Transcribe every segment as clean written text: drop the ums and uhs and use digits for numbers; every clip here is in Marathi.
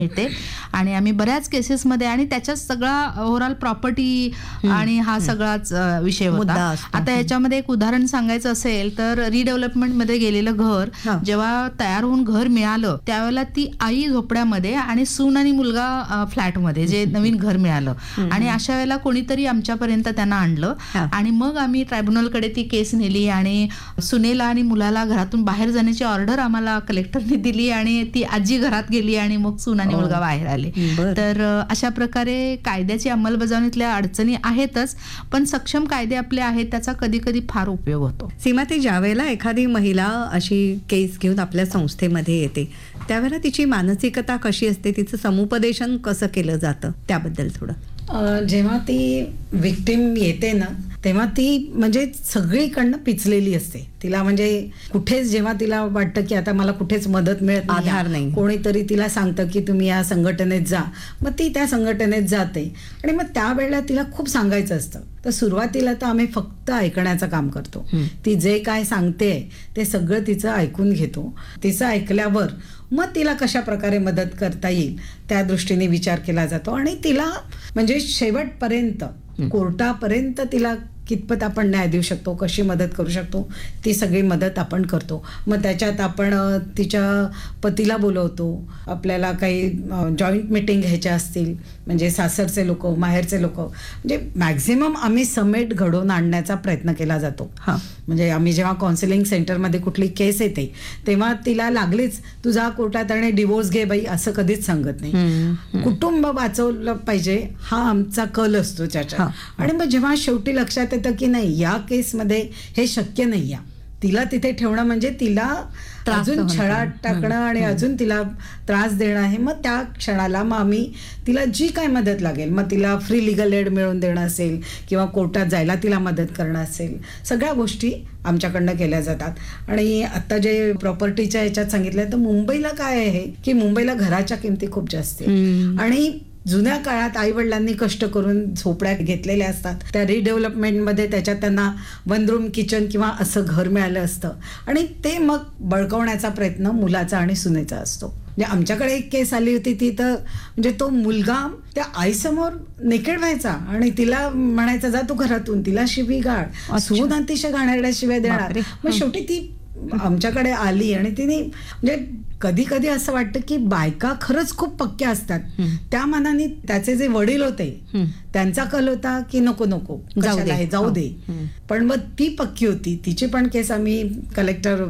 मिळते आणि आम्ही बऱ्याच केसेसमध्ये आणि त्याच्यात सगळा ओव्हरऑल प्रॉपर्टी आणि हा सगळाच विषय होता. आता याच्यामध्ये एक उदाहरण सांगायचं असेल तर रिडेव्हलपमेंटमध्ये गेलेलं घर जेव्हा तयार होऊन घर मिळालं त्यावेळेला ती आई झोपड्यामध्ये आणि सून आणि मुलगा फ्लॅटमध्ये जे नवीन घर मिळालं आणि अशा वेळेला कोणीतरी आमच्यापर्यंत त्यांना आणलं आणि मग आम्ही ट्रायब्युनलकडे ती केस नेली आणि सुनेला आणि मुलाला घरातून बाहेर जाण्याची ऑर्डर आम्हाला कलेक्टरने दिली आणि ती आजी घरात गेली आणि मग सून आणि मुलगा बाहेर आले. तर अशा प्रकारे कायद्याची अंमलबजावणीतल्या अडचणी आहेतच, पण सक्षम कायदे आपले आहेत त्याचा कधी कधी फार उपयोग होतो. सीमाताई, ज्यावेळेला एखादी महिला अशी केस घेऊन आपल्या संस्थेमध्ये येते त्यावेळेला तिची मानसिकता कशी असते, तिचं समुपदेशन कसं केलं जातं त्याबद्दल थोडं. जेव्हा ती विक्टिम येते ना तेव्हा ती म्हणजे सगळीकडनं पिचलेली असते. तिला म्हणजे कुठेच जेव्हा तिला वाटतं की आता मला कुठेच मदत मिळत नाही, आधार नाही, कोणीतरी तिला सांगतं की तुम्ही या संघटनेत जा, मग ती त्या संघटनेत जाते आणि मग त्यावेळेला तिला खूप सांगायचं असतं. तर सुरुवातीला तर आम्ही फक्त ऐकण्याचं काम करतो. ती जे काय सांगते ते सगळं तिचं ऐकून घेतो. तिचं ऐकल्यावर मग तिला कशा प्रकारे मदत करता येईल त्या दृष्टीने विचार केला जातो आणि तिला म्हणजे शेवटपर्यंत कोर्टापर्यंत तिला कितपत आपण न्याय देऊ शकतो, कशी मदत करू शकतो, ती सगळी मदत आपण करतो. मग त्याच्यात आपण तिच्या पतीला बोलवतो. आपल्याला काही जॉईंट मीटिंग घ्यायच्या असतील म्हणजे सासरचे लोक, माहेरचे लोक, म्हणजे मॅक्झिमम आम्ही समेट घडवून आणण्याचा प्रयत्न केला जातो. म्हणजे आम्ही जेव्हा काउन्सिलिंग सेंटरमध्ये कुठली केस येते तेव्हा तिला लागलीच तुझा कोर्टात आणि डिवोर्स घे बाई असं कधीच सांगत नाही. कुटुंब वाचवलं पाहिजे हा आमचा कल असतो त्याच्यात. आणि मग जेव्हा शेवटी लक्षात येतं की नाही या केसमध्ये हे शक्य नाही आहे, तिला तिथे ठेवणं म्हणजे तिला अजून छळा टाकणं आणि अजून तिला त्रास देणं आहे, मग त्या क्षणाला मग आम्ही तिला जी काय मदत लागेल, मग तिला फ्री लिगल एड मिळवून देणं असेल किंवा कोर्टात जायला तिला मदत करणं असेल, सगळ्या गोष्टी आमच्याकडनं केल्या जातात. आणि आता जे प्रॉपर्टीच्या ह्याच्यात सांगितलं तर मुंबईला काय आहे की मुंबईला घराच्या किमती खूप जास्त आहे आणि जुन्या काळात आई वडिलांनी कष्ट करून झोपड्या घेतलेल्या असतात. त्या रिडेव्हलपमेंटमध्ये त्याच्यात त्यांना वन रूम किचन किंवा असं घर मिळालं असतं आणि ते मग बळकवण्याचा प्रयत्न मुलाचा आणि सुनेचा असतो. म्हणजे आमच्याकडे एक केस आली होती ती तर म्हणजे तो मुलगा त्या आईसमोर नेकेड व्हायचा आणि तिला म्हणायचा जा तू घरातून, तिला शिवी गाळ, सून अतिशय घाणेरड्या शिव्या देणार. मग शेवटी ती आमच्याकडे आली आणि तिने म्हणजे कधी कधी असं वाटतं की बायका खरंच खूप पक्क्या असतात. त्या मानाने त्याचे जे वडील होते त्यांचा कल होता की नको नको जाऊ दे, पण मग ती पक्की होती. तिची पण केस आम्ही कलेक्टर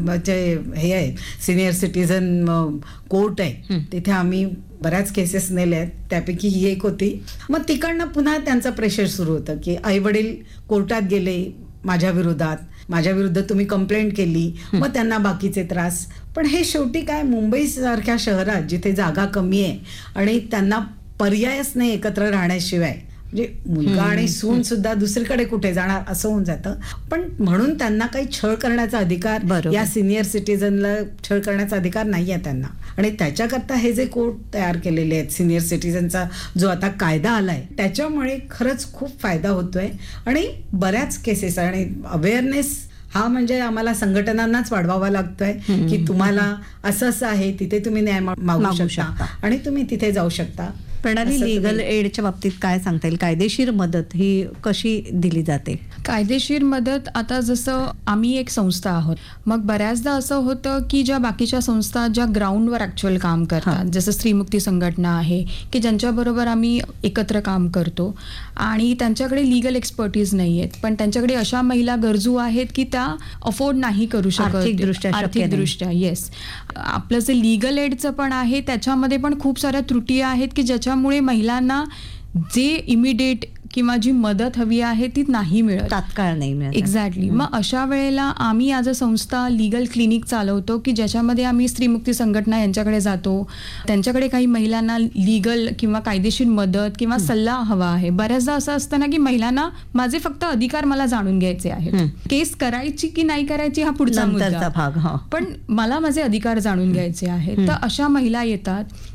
हे आहे सिनियर सिटीजन कोर्ट आहे तिथे आम्ही बऱ्याच केसेस नेल्या आहेत, त्यापैकी ही एक होती. मग तिकडनं पुन्हा त्यांचं प्रेशर सुरू होतं की आई वडील कोर्टात गेले माझ्या विरुद्ध तुम्ही कंप्लेंट केली, मग त्यांना बाकीचे त्रास. पण हे शेवटी काय मुंबई सारख्या शहरात जिथे जागा कमी आहे आणि त्यांना पर्यायच नाही एकत्र राहण्याशिवाय, म्हणजे मुलगा आणि सून सुद्धा दुसरीकडे कुठे जाणार असं होऊन जातं. पण म्हणून त्यांना काही छळ करण्याचा अधिकार, या सिनियर सिटीजनला छळ करण्याचा अधिकार नाही आहे त्यांना. आणि त्याच्याकरता हे जे कोर्ट तयार केलेले आहेत सिनियर सिटीजनचा जो आता कायदा आलाय त्याच्यामुळे खरंच खूप फायदा होतोय आणि बऱ्याच केसेस आणि अवेअरनेस हा म्हणजे आम्हाला संघटनांनाच वाढवावा लागतोय की तुम्हाला असं असं आहे, तिथे तुम्ही न्याय मागू शकता आणि तुम्ही तिथे जाऊ शकता. प्रणाली, लिगल एडच्या बाबतीत काय सांगता येईल? कायदेशीर मदत ही कशी दिली जाते? कायदेशीर मदत आता जसं आम्ही एक संस्था आहोत, मग बऱ्याचदा असं होतं की ज्या बाकीच्या संस्था ज्या ग्राउंडवर ॲक्च्युअल काम करतात, जसं स्त्रीमुक्ती संघटना आहे की ज्यांच्याबरोबर आम्ही एकत्र काम करतो आणि त्यांच्याकडे लिगल एक्सपर्टीज नाही आहेत, पण त्यांच्याकडे अशा महिला गरजू आहेत की त्या अफोर्ड नाही करू शकत आर्थिकदृष्ट्या. येस, आपलं जे लिगल एडचं पण आहे त्याच्यामध्ये पण खूप साऱ्या त्रुटी आहेत की ज्याच्यामुळे महिलांना जे इमिडिएट किंवा जी मदत हवी आहे ती नाही मिळत, तात्काळ नाही मिळत. एक्झॅक्टली. मग अशा वेळेला आम्ही ॲज अ संस्था लिगल क्लिनिक चालवतो की ज्याच्यामध्ये आम्ही स्त्रीमुक्ती संघटना यांच्याकडे जातो, त्यांच्याकडे काही महिलांना लिगल किंवा कायदेशीर मदत किंवा सल्ला हवा आहे. बऱ्याचदा असं असतं ना की महिलांना माझे फक्त अधिकार मला जाणून घ्यायचे आहेत, केस करायची की नाही करायची हा पुढचा मुद्दा, भाग, पण मला माझे अधिकार जाणून घ्यायचे आहेत. तर अशा महिला येतात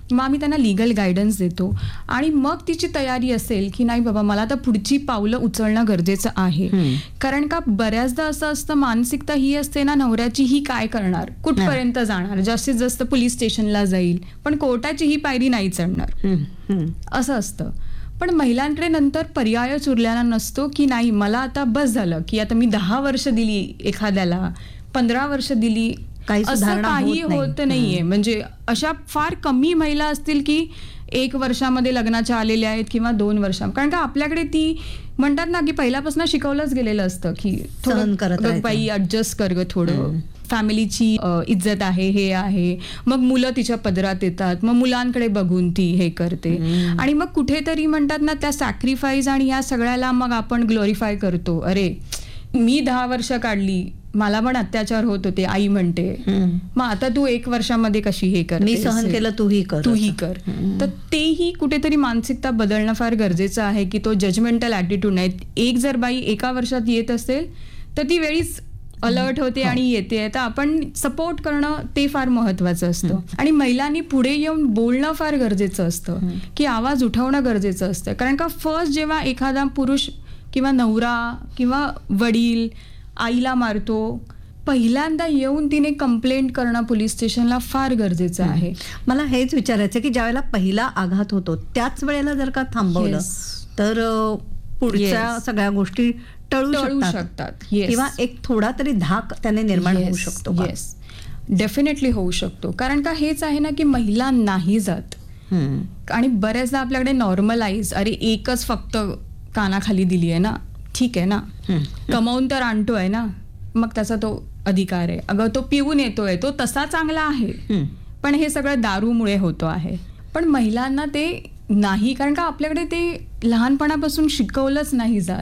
मग आम्ही त्यांना लिगल गायडन्स देतो आणि मग तिची तयारी असेल की नाही बाबा मला आता पुढची पावलं उचलणं गरजेचं आहे. कारण का बऱ्याचदा असं असतं, मानसिकता ही असते ना नवऱ्याची, ही काय करणार, कुठपर्यंत जाणार, जास्तीत जास्त पोलीस स्टेशनला जाईल पण कोर्टाची ही पायरी नाही चढणार असं असतं. पण महिलांकडे नंतर पर्यायच उरलेला नसतो की नाही मला आता बस झालं की आता मी 10 वर्ष दिली एखाद्याला, 15 वर्ष दिली, असं काही होत नाहीये. म्हणजे अशा फार कमी महिला असतील की 1 वर्षामध्ये लग्नाच्या आलेल्या आहेत किंवा 2 वर्षां. कारण का आपल्याकडे ती म्हणतात ना की पहिल्यापासून शिकवलंच गेलेलं असतं की थोडं बाई ऍडजस्ट कर ग, थोडं फॅमिलीची इज्जत आहे, हे आहे. मग मुलं तिच्या पदरात येतात, मग मुलांकडे बघून ती हे करते आणि मग कुठेतरी म्हणतात ना त्या सॅक्रिफाईस आणि या सगळ्याला मग आपण ग्लोरिफाय करतो. अरे मी 10 वर्ष काढली, मला पण अत्याचार होत होते, आई म्हणते, मग आता तू 1 वर्षामध्ये कशी हे कर, मी सहन केलं तूही कर. तर तेही कुठेतरी मानसिकता बदलणं फार गरजेचं आहे की तो जजमेंटल ऍटिट्यूड नाही. एक जर बाई 1 वर्षात येत असेल तर ती वेळीच अलर्ट होते आणि येते, तर आपण सपोर्ट करणं ते फार महत्वाचं असतं. आणि महिलांनी पुढे येऊन बोलणं फार गरजेचं असतं की आवाज उठवणं गरजेचं असतं. कारण का फर्स्ट जेव्हा एखादा पुरुष किंवा नवरा किंवा वडील आईला मारतो, पहिल्यांदा येऊन तिने कंप्लेंट करणं पोलीस स्टेशनला फार गरजेचं आहे. मला हेच विचारायचं की ज्यावेळेला पहिला आघात होतो त्याच वेळेला जर का थांबवलं तर पुढच्या सगळ्या गोष्टी टळू शकतात किंवा एक थोडा तरी धाक त्याने निर्माण होऊ शकतो. डेफिनेटली होऊ शकतो. कारण का हेच आहे ना की महिला नाही जात आणि बऱ्याचदा आपल्याकडे नॉर्मलाइज, अरे एकच फक्त कानाखाली दिली आहे ना, ठीक आहे ना, कमावून तर आणतोय ना, मग त्याचा तो अधिकार आहे. अगं तो पिऊन येतोय, तो तसा चांगला आहे, पण हे सगळं दारूमुळे होतो आहे. पण महिलांना ते नाही, कारण का आपल्याकडे ते लहानपणापासून शिकवलंच नाही जात.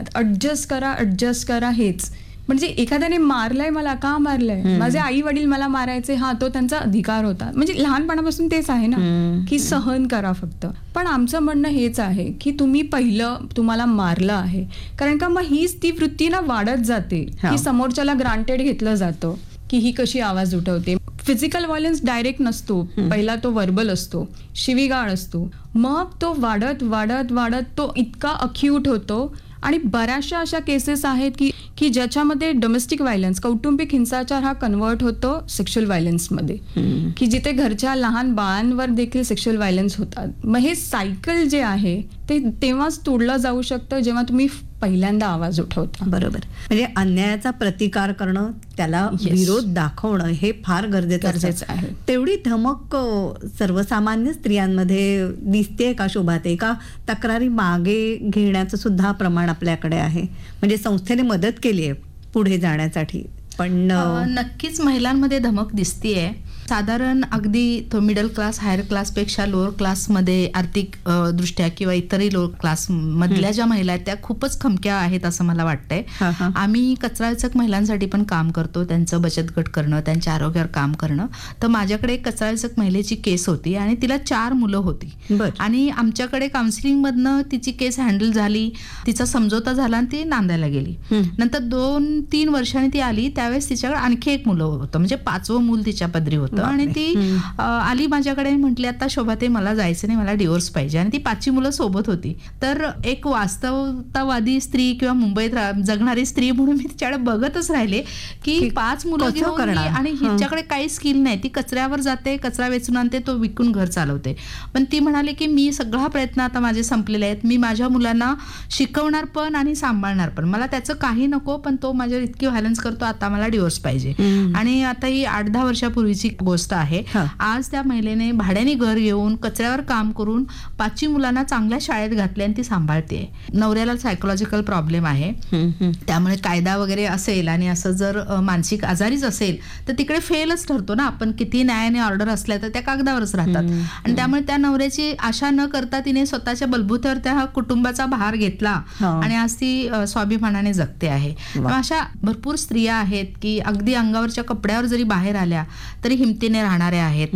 ऍडजस्ट करा हेच. म्हणजे एखाद्याने मारलंय, मला का मारलंय, माझे आई वडील मला मारायचे, हा तो त्यांचा अधिकार होता. म्हणजे लहानपणापासून तेच आहे ना की सहन करा फक्त. पण आमचं म्हणणं हेच आहे की तुम्ही पहिलं तुम्हाला मारलं आहे, कारण का मग हीच ती वृत्ती ना वाढत जाते की समोरच्याला ग्रांटेड घेतलं जातं की ही कशी आवाज उठवते. फिजिकल व्हायलन्स डायरेक्ट नसतो, पहिला तो व्हर्बल असतो, शिवीगाळ असतो, मग तो वाढत वाढत वाढत तो इतका अक्यूट होतो. आणि बऱ्याचशा अशा केसेस आहेत की ज्याच्यामध्ये डोमेस्टिक व्हायलन्स, कौटुंबिक हिंसाचार हा कन्वर्ट होतो सेक्शुअल व्हायलन्समध्ये, की जिथे घरच्या लहान बाळांवर देखील सेक्शुअल व्हायलन्स होतात. मग हे सायकल जे आहे ते तेव्हाच तोडलं जाऊ शकतं जेव्हा तुम्ही पहिल्यांदा आवाज उठवता. बरोबर. म्हणजे अन्यायाचा प्रतिकार करणं, त्याला विरोध दाखवणं हे फार गरजेचं आहे. तेवढी धमक सर्वसामान्य स्त्रियांमध्ये दिसते का शोभाते, का तक्रारी मागे घेण्याचं सुद्धा प्रमाण आपल्याकडे आहे? म्हणजे संस्थेने मदत केली आहे पुढे जाण्यासाठी, पण नक्कीच महिलांमध्ये धमक दिसतीये. साधारण अगदी मिडल क्लास, हायर क्लासपेक्षा लोअर क्लासमध्ये आर्थिक दृष्ट्या किंवा इतरही लोअर क्लास मधल्या ज्या महिला आहेत त्या खूपच खमक्या आहेत असं मला वाटतंय. आम्ही कचराविचक महिलांसाठी पण काम करतो, त्यांचं बचत गट करणं, त्यांच्या आरोग्यावर काम करणं. तर माझ्याकडे एक कचराविचक महिलेची केस होती आणि तिला 4 मुलं होती आणि आमच्याकडे काउन्सिलिंग मधनं तिची केस हँडल झाली, तिचा समझोता झाला आणि ती नांदायला गेली. नंतर 2-3 वर्षांनी ती आली, त्यावेळेस तिच्याकडे आणखी एक मुलं होतं, म्हणजे 5वं मूल तिच्या पदरी होतं. आणि ती आली माझ्याकडे, म्हटली आता शोभाते मला जायचं नाही, मला डिवोर्स पाहिजे. आणि ती 5 मुलं सोबत होती. तर एक वास्तवतावादी स्त्री किंवा मुंबईत जगणारी स्त्री म्हणून मी तिच्याकडे बघतच राहिले की 5 मुलं घेऊन आणि हिच्याकडे काही स्किल नाही, ती कचऱ्यावर जाते, कचरा वेचून आणते, तो विकून घर चालवते. पण ती म्हणाली की मी सगळा प्रयत्न आता माझे संपलेले आहेत, मी माझ्या मुलांना शिकवणार पण आणि सांभाळणार पण, मला त्याचं काही नको, पण तो माझ्यावर इतकी व्हायलन्स करतो, आता मला डिवोर्स पाहिजे. आणि आता ही 8-10 वर्षापूर्वीची गोष्ट आहे. आज त्या महिलेने भाड्याने घर घेऊन कचऱ्यावर काम करून 5 मुलांना चांगल्या शाळेत घातले आणि ती सांभाळते. नवऱ्याला सायकोलॉजिकल प्रॉब्लेम आहे, त्यामुळे कायदा वगैरे असेल आणि असं जर मानसिक आजारीच असेल तर तिकडे फेलच ठरतो ना. आपण किती न्यायाने ऑर्डर असल्या तर त्या कागदावरच राहतात. आणि त्यामुळे त्या नवऱ्याची आशा न करता तिने स्वतःच्या बलबूत्यावर त्या कुटुंबाचा भार घेतला आणि आज ती स्वाभिमानाने जगते आहे. अशा भरपूर स्त्रिया आहेत की अगदी अंगावरच्या कपड्यावर जरी बाहेर आल्या तरी हिमतीने राहणाऱ्या आहेत,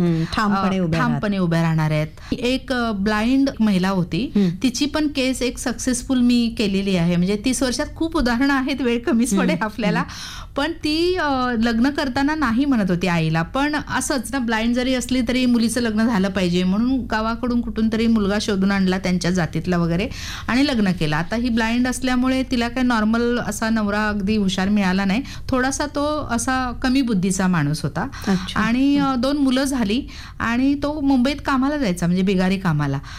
ठामपणे उभ्या राहणाऱ्या आहेत. एक ब्लाइंड महिला होती, तिची पण केस एक सक्सेसफुल मी केलेली आहे. म्हणजे 30 वर्षात खूप उदाहरणं आहेत, वेळ कमीच पडेल आपल्याला, पण ती लग्न करताना नाही म्हणत होती आईला, पण असंच ना, ब्लाइंड जरी असली तरी मुलीचं लग्न झालं पाहिजे म्हणून गावाकडून कुठून तरी मुलगा शोधून आणला त्यांच्या जातीतला वगैरे आणि लग्न केलं. आता ही ब्लाइंड असल्यामुळे तिला काय नॉर्मल असा नवरा अगदी हुशार मिळाला नाही, थोडासा तो असा कमी बुद्धीचा माणूस होता. आणि 2 मुलं झाली आणि तो मुंबईत कामाला जायचा, म्हणजे बिगारी कामाला.